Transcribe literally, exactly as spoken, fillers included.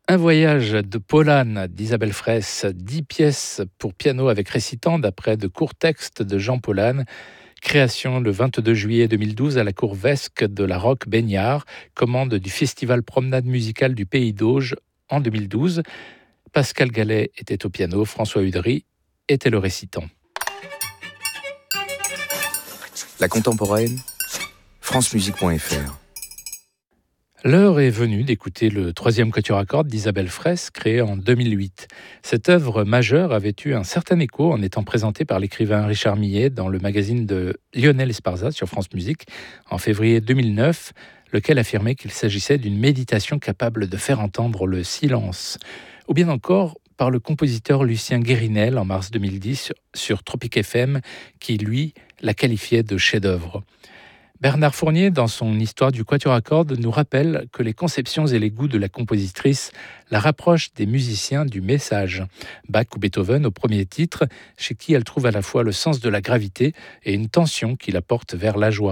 Un voyage de Polane d'Isabelle Fraisse, dix pièces pour piano avec récitant d'après de courts textes de Jean Polane. Création le vingt-deux juillet deux mille douze à la cour Vesque de la Roque Baignard, commande du Festival Promenade musicale du Pays d'Auge en deux mille douze. Pascal Gallet était au piano, François Udry était le récitant. La contemporaine, francemusique point f r. L'heure est venue d'écouter le troisième quatuor à cordes d'Isabelle Fraisse, créé en deux mille huit. Cette œuvre majeure avait eu un certain écho en étant présentée par l'écrivain Richard Millet dans le magazine de Lionel Esparza sur France Musique en février deux mille neuf, lequel affirmait qu'il s'agissait d'une méditation capable de faire entendre le silence. Ou bien encore par le compositeur Lucien Guérinel en mars deux mille dix sur Tropic F M, qui lui la qualifiait de chef-d'œuvre. Bernard Fournier, dans son Histoire du quatuor à cordes, nous rappelle que les conceptions et les goûts de la compositrice la rapprochent des musiciens du message. Bach ou Beethoven au premier titre, chez qui elle trouve à la fois le sens de la gravité et une tension qui la porte vers la joie.